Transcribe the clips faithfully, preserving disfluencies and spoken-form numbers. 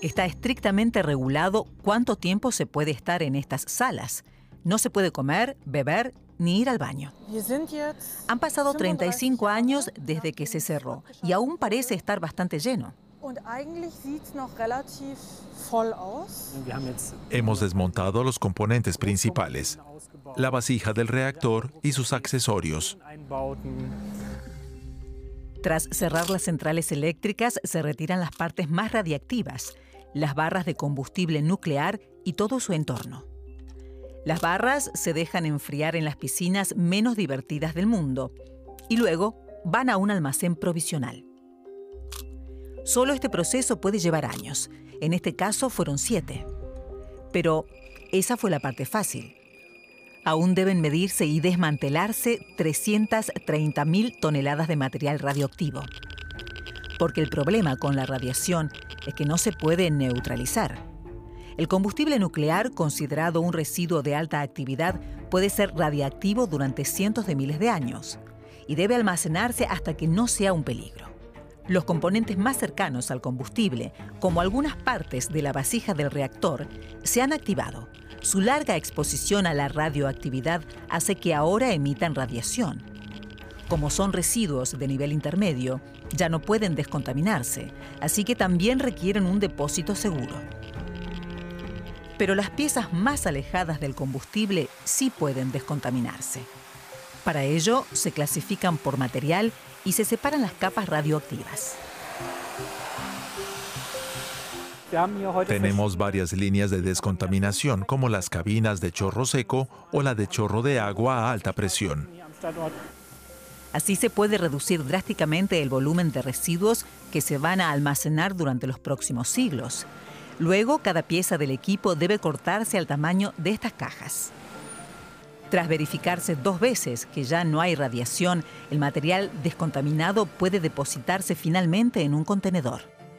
Está estrictamente regulado cuánto tiempo se puede estar en estas salas. No se puede comer, beber ni ir al baño. Han pasado treinta y cinco años desde que se cerró y aún parece estar bastante lleno. Hemos desmontado los componentes principales, la vasija del reactor y sus accesorios. Tras cerrar las centrales eléctricas, se retiran las partes más radiactivas, las barras de combustible nuclear y todo su entorno. Las barras se dejan enfriar en las piscinas menos divertidas del mundo y luego van a un almacén provisional. Solo este proceso puede llevar años. En este caso fueron siete. Pero esa fue la parte fácil. Aún deben medirse y desmantelarse trescientas treinta mil toneladas de material radioactivo. Porque el problema con la radiación es que no se puede neutralizar. El combustible nuclear, considerado un residuo de alta actividad, puede ser radiactivo durante cientos de miles de años y debe almacenarse hasta que no sea un peligro. Los componentes más cercanos al combustible, como algunas partes de la vasija del reactor, se han activado. Su larga exposición a la radioactividad hace que ahora emitan radiación. Como son residuos de nivel intermedio, ya no pueden descontaminarse, así que también requieren un depósito seguro. Pero las piezas más alejadas del combustible sí pueden descontaminarse. Para ello, se clasifican por material y se separan las capas radioactivas. Tenemos varias líneas de descontaminación, como las cabinas de chorro seco o la de chorro de agua a alta presión. Así se puede reducir drásticamente el volumen de residuos que se van a almacenar durante los próximos siglos. Luego, cada pieza del equipo debe cortarse al tamaño de estas cajas. Tras verificarse dos veces que ya no hay radiación, el material descontaminado puede depositarse finalmente en un contenedor.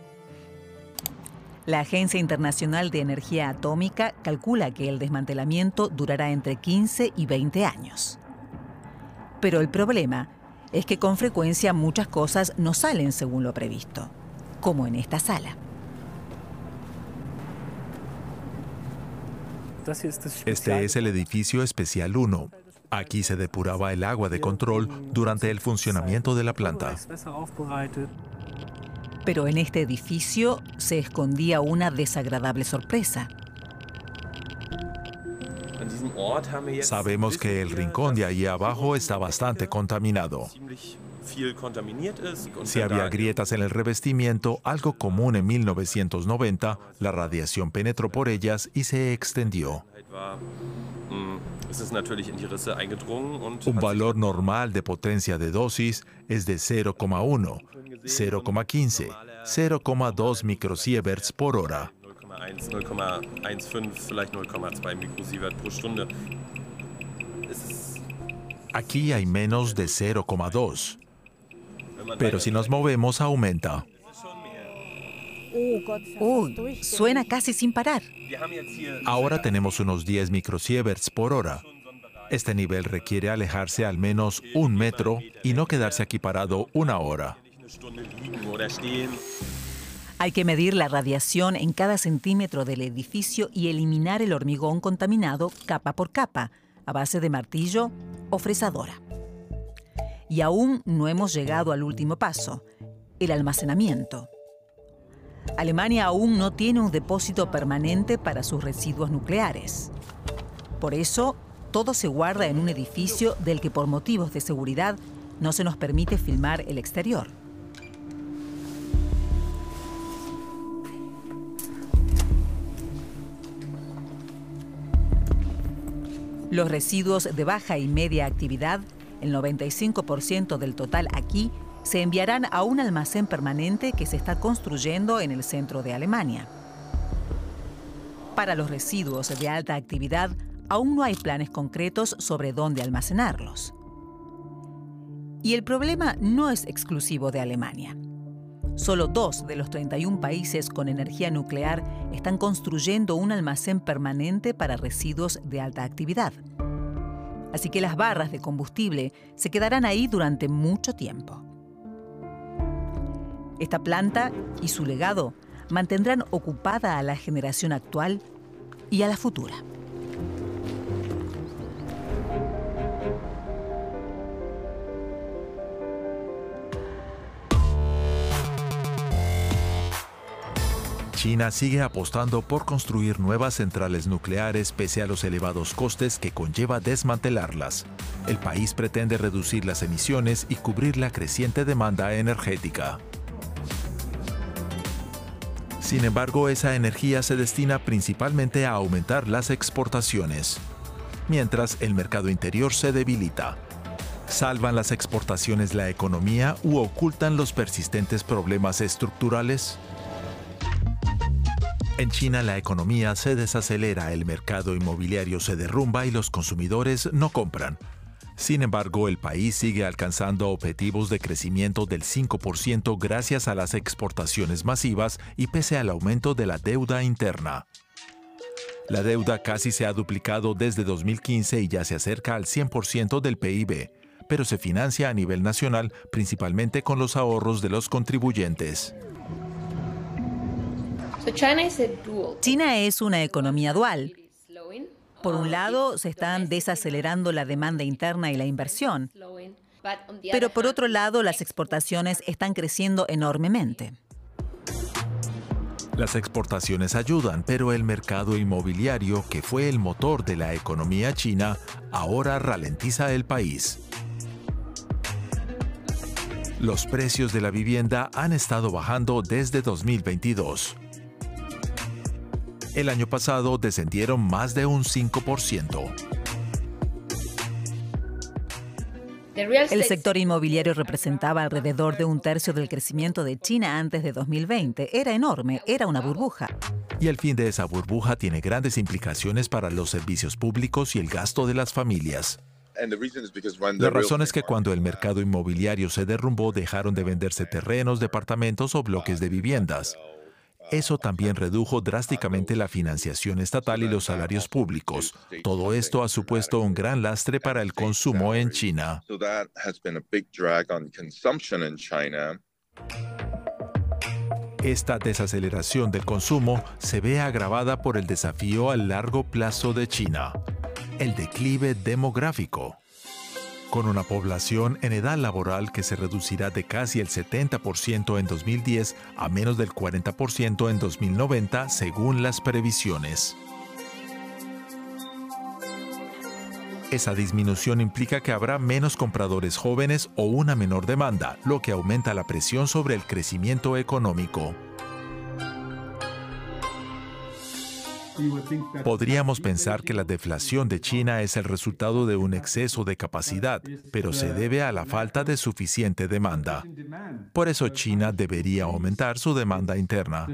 La Agencia Internacional de Energía Atómica calcula que el desmantelamiento durará entre quince y veinte años. Pero el problema es que con frecuencia muchas cosas no salen según lo previsto, como en esta sala. Este es el edificio especial uno. Aquí se depuraba el agua de control durante el funcionamiento de la planta. Pero en este edificio se escondía una desagradable sorpresa. Sabemos que el rincón de ahí abajo está bastante contaminado. Si había grietas en el revestimiento, algo común en mil novecientos noventa, la radiación penetró por ellas y se extendió. Un valor normal de potencia de dosis es de cero coma uno, cero coma quince, cero coma dos microsieverts por hora. Aquí hay menos de cero coma dos. Pero si nos movemos, aumenta. Uy, suena casi sin parar. Ahora tenemos unos diez microsieverts por hora. Este nivel requiere alejarse al menos un metro y no quedarse aquí parado una hora. Hay que medir la radiación en cada centímetro del edificio y eliminar el hormigón contaminado capa por capa, a base de martillo o fresadora. Y aún no hemos llegado al último paso, el almacenamiento. Alemania aún no tiene un depósito permanente para sus residuos nucleares. Por eso, todo se guarda en un edificio del que por motivos de seguridad no se nos permite filmar el exterior. Los residuos de baja y media actividad, el noventa y cinco por ciento del total aquí, se enviarán a un almacén permanente que se está construyendo en el centro de Alemania. Para los residuos de alta actividad, aún no hay planes concretos sobre dónde almacenarlos. Y el problema no es exclusivo de Alemania. Solo dos de los treinta y un países con energía nuclear están construyendo un almacén permanente para residuos de alta actividad. Así que las barras de combustible se quedarán ahí durante mucho tiempo. Esta planta y su legado mantendrán ocupada a la generación actual y a la futura. China sigue apostando por construir nuevas centrales nucleares pese a los elevados costes que conlleva desmantelarlas. El país pretende reducir las emisiones y cubrir la creciente demanda energética. Sin embargo, esa energía se destina principalmente a aumentar las exportaciones, mientras el mercado interior se debilita. ¿Salvan las exportaciones la economía u ocultan los persistentes problemas estructurales? En China la economía se desacelera, el mercado inmobiliario se derrumba y los consumidores no compran. Sin embargo, el país sigue alcanzando objetivos de crecimiento del cinco por ciento gracias a las exportaciones masivas y pese al aumento de la deuda interna. La deuda casi se ha duplicado desde dos mil quince y ya se acerca al cien por ciento del P I B, pero se financia a nivel nacional principalmente con los ahorros de los contribuyentes. China es una economía dual. Por un lado, se están desacelerando la demanda interna y la inversión, pero por otro lado, las exportaciones están creciendo enormemente. Las exportaciones ayudan, pero el mercado inmobiliario, que fue el motor de la economía china, ahora ralentiza el país. Los precios de la vivienda han estado bajando desde dos mil veintidós. El año pasado descendieron más de un cinco por ciento. El sector inmobiliario representaba alrededor de un tercio del crecimiento de China antes de dos mil veinte. Era enorme, era una burbuja. Y el fin de esa burbuja tiene grandes implicaciones para los servicios públicos y el gasto de las familias. La razón es que cuando el mercado inmobiliario se derrumbó, dejaron de venderse terrenos, departamentos o bloques de viviendas. Eso también redujo drásticamente la financiación estatal y los salarios públicos. Todo esto ha supuesto un gran lastre para el consumo en China. Esta desaceleración del consumo se ve agravada por el desafío a largo plazo de China, el declive demográfico. Con una población en edad laboral que se reducirá de casi el setenta por ciento en dos mil diez a menos del cuarenta por ciento en dos mil noventa, según las previsiones. Esa disminución implica que habrá menos compradores jóvenes o una menor demanda, lo que aumenta la presión sobre el crecimiento económico. Podríamos pensar que la deflación de China es el resultado de un exceso de capacidad, pero se debe a la falta de suficiente demanda. Por eso China debería aumentar su demanda interna.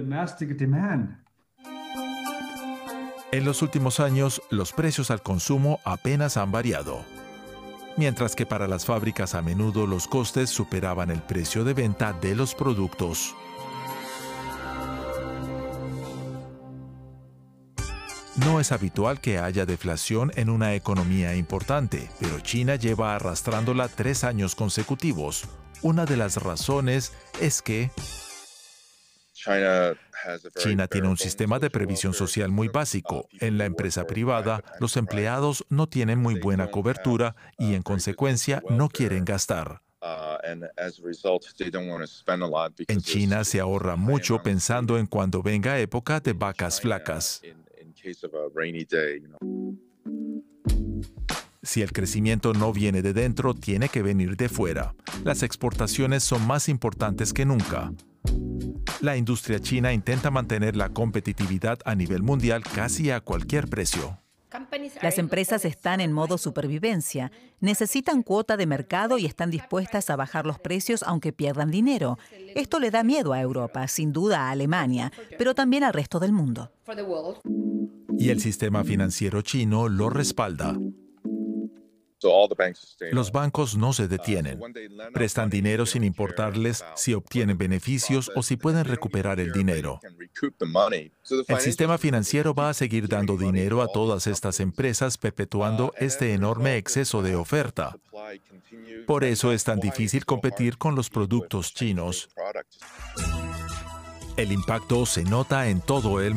En los últimos años, los precios al consumo apenas han variado, mientras que para las fábricas a menudo los costes superaban el precio de venta de los productos. No es habitual que haya deflación en una economía importante, pero China lleva arrastrándola tres años consecutivos. Una de las razones es que China tiene un sistema de previsión social muy básico. En la empresa privada, los empleados no tienen muy buena cobertura y, en consecuencia, no quieren gastar. En China se ahorra mucho pensando en cuando venga época de vacas flacas. Si el crecimiento no viene de dentro, tiene que venir de fuera. Las exportaciones son más importantes que nunca. La industria china intenta mantener la competitividad a nivel mundial casi a cualquier precio. Las empresas están en modo supervivencia, necesitan cuota de mercado y están dispuestas a bajar los precios aunque pierdan dinero. Esto le da miedo a Europa, sin duda a Alemania, pero también al resto del mundo. Y el sistema financiero chino lo respalda. Los bancos no se detienen. Prestan dinero sin importarles si obtienen beneficios o si pueden recuperar el dinero. El sistema financiero va a seguir dando dinero a todas estas empresas, perpetuando este enorme exceso de oferta. Por eso es tan difícil competir con los productos chinos. El impacto se nota en todo el